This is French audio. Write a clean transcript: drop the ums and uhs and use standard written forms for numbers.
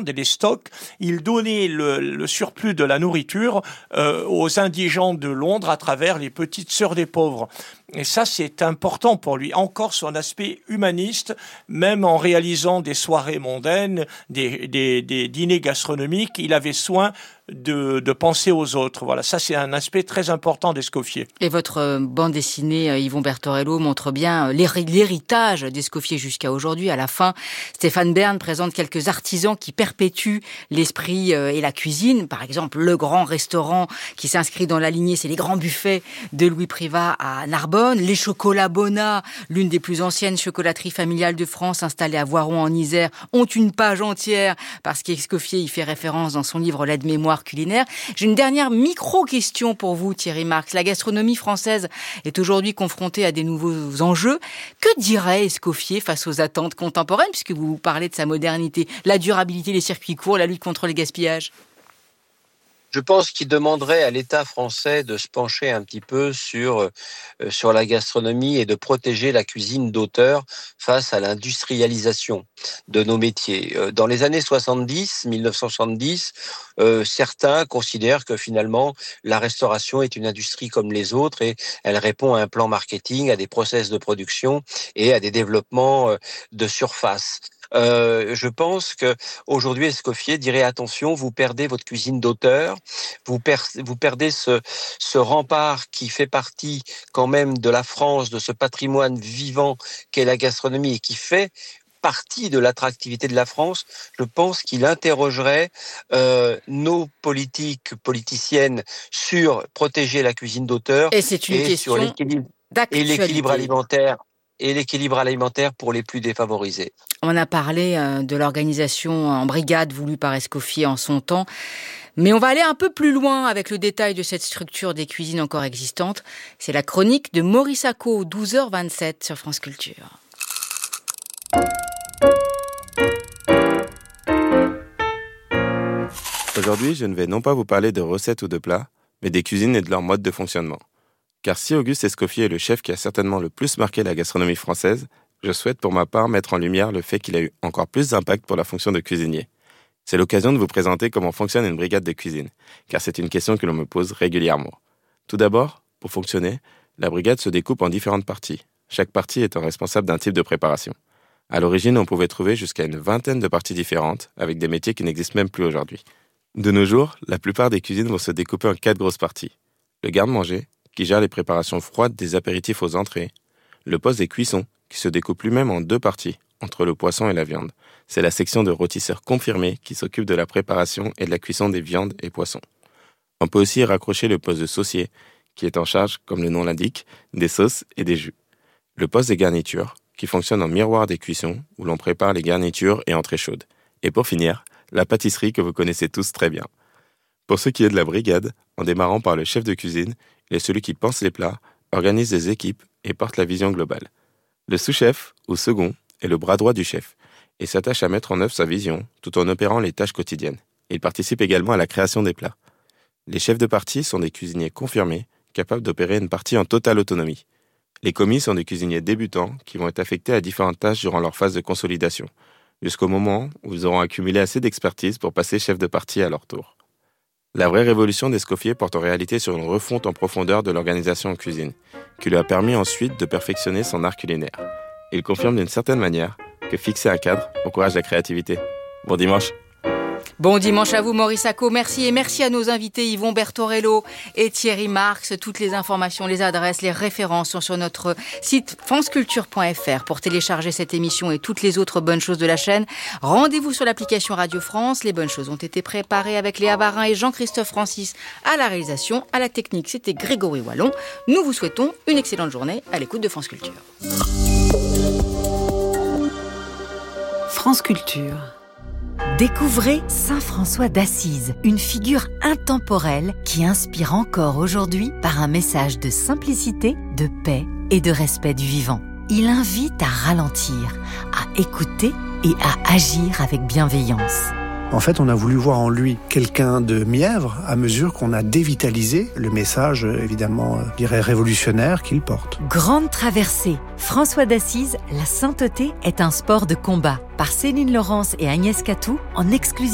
viandes et les stocks. Il donnait le surplus de la nourriture aux indigents de Londres à travers les petites sœurs des pauvres. Et ça, c'est important pour lui. Encore son aspect humaniste, même en réalisant des soirées mondaines, des dîners gastronomiques, il avait soin de penser aux autres. Voilà, ça c'est un aspect très important d'Escoffier. Et votre bande dessinée, Yvon Bertorello, montre bien l'héritage d'Escoffier jusqu'à aujourd'hui. À la fin, Stéphane Bern présente quelques artisans qui perpétuent l'esprit et la cuisine. Par exemple, le grand restaurant qui s'inscrit dans la lignée, c'est les grands buffets de Louis Privat à Narbonne. Les chocolats Bonnat, l'une des plus anciennes chocolateries familiales de France, installée à Voiron en Isère, ont une page entière parce qu'Escoffier y fait référence dans son livre L'aide-mémoire culinaire. J'ai une dernière micro-question pour vous, Thierry Marx. La gastronomie française est aujourd'hui confrontée à des nouveaux enjeux. Que dirait Escoffier face aux attentes contemporaines, puisque vous parlez de sa modernité, la durabilité, les circuits courts, la lutte contre le gaspillage? Je pense qu'il demanderait à l'État français de se pencher un petit peu sur la gastronomie et de protéger la cuisine d'auteur face à l'industrialisation de nos métiers. Dans les années 1970, certains considèrent que finalement la restauration est une industrie comme les autres et elle répond à un plan marketing, à des process de production et à des développements de surface. Je pense que aujourd'hui Escoffier dirait attention, vous perdez votre cuisine d'auteur, vous perdez ce rempart qui fait partie quand même de la France, de ce patrimoine vivant qu'est la gastronomie et qui fait partie de l'attractivité de la France. Je pense qu'il interrogerait nos politiciennes sur protéger la cuisine d'auteur et c'est une question sur l'équilibre alimentaire. Et l'équilibre alimentaire pour les plus défavorisés. On a parlé de l'organisation en brigade voulue par Escoffier en son temps, mais on va aller un peu plus loin avec le détail de cette structure des cuisines encore existantes. C'est la chronique de Maurice Acco, 12h27 sur France Culture. Aujourd'hui, je ne vais non pas vous parler de recettes ou de plats, mais des cuisines et de leur mode de fonctionnement. Car si Auguste Escoffier est le chef qui a certainement le plus marqué la gastronomie française, je souhaite pour ma part mettre en lumière le fait qu'il a eu encore plus d'impact pour la fonction de cuisinier. C'est l'occasion de vous présenter comment fonctionne une brigade de cuisine, car c'est une question que l'on me pose régulièrement. Tout d'abord, pour fonctionner, la brigade se découpe en différentes parties, chaque partie étant responsable d'un type de préparation. À l'origine, on pouvait trouver jusqu'à une vingtaine de parties différentes, avec des métiers qui n'existent même plus aujourd'hui. De nos jours, la plupart des cuisines vont se découper en 4 grosses parties. Le garde-manger, qui gère les préparations froides des apéritifs aux entrées. Le poste des cuissons, qui se découpe lui-même en 2 parties, entre le poisson et la viande. C'est la section de rôtisseurs confirmés qui s'occupe de la préparation et de la cuisson des viandes et poissons. On peut aussi y raccrocher le poste de saucier, qui est en charge, comme le nom l'indique, des sauces et des jus. Le poste des garnitures, qui fonctionne en miroir des cuissons, où l'on prépare les garnitures et entrées chaudes. Et pour finir, la pâtisserie que vous connaissez tous très bien. Pour ce qui est de la brigade, en démarrant par le chef de cuisine, il est celui qui pense les plats, organise les équipes et porte la vision globale. Le sous-chef, ou second, est le bras droit du chef et s'attache à mettre en œuvre sa vision tout en opérant les tâches quotidiennes. Il participe également à la création des plats. Les chefs de partie sont des cuisiniers confirmés, capables d'opérer une partie en totale autonomie. Les commis sont des cuisiniers débutants qui vont être affectés à différentes tâches durant leur phase de consolidation, jusqu'au moment où ils auront accumulé assez d'expertise pour passer chef de partie à leur tour. La vraie révolution d'Escoffier porte en réalité sur une refonte en profondeur de l'organisation en cuisine, qui lui a permis ensuite de perfectionner son art culinaire. Il confirme d'une certaine manière que fixer un cadre encourage la créativité. Bon dimanche. Bon dimanche à vous, Maurice Acco. Merci et merci à nos invités Yvon Bertorello et Thierry Marx. Toutes les informations, les adresses, les références sont sur notre site franceculture.fr. Pour télécharger cette émission et toutes les autres bonnes choses de la chaîne, rendez-vous sur l'application Radio France. Les bonnes choses ont été préparées avec Léa Barin et Jean-Christophe Francis à la réalisation. À la technique, c'était Grégory Wallon. Nous vous souhaitons une excellente journée à l'écoute de France Culture. France Culture. Découvrez Saint François d'Assise, une figure intemporelle qui inspire encore aujourd'hui par un message de simplicité, de paix et de respect du vivant. Il invite à ralentir, à écouter et à agir avec bienveillance. En fait, on a voulu voir en lui quelqu'un de mièvre à mesure qu'on a dévitalisé le message, évidemment, je dirais révolutionnaire qu'il porte. Grande traversée. François d'Assise, la sainteté est un sport de combat. Par Céline Laurence et Agnès Catou, en exclusivité.